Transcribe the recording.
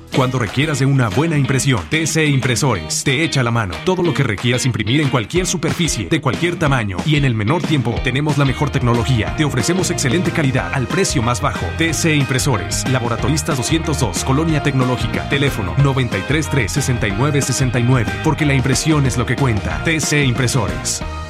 Cuando requieras de una buena impresión, TC Impresores te echa la mano. Todo lo que requieras imprimir en cualquier superficie, de cualquier tamaño y en el menor tiempo. Tenemos la mejor tecnología. Te ofrecemos excelente calidad al precio más bajo. TC Impresores, Laboratoristas 202, Colonia Tecnológica. Teléfono 933 6969, porque la impresión es lo que cuenta. TC Impresores.